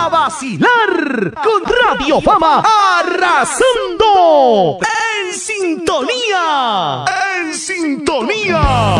vacilar con Radio Fama arrasando en sintonía. En sintonía.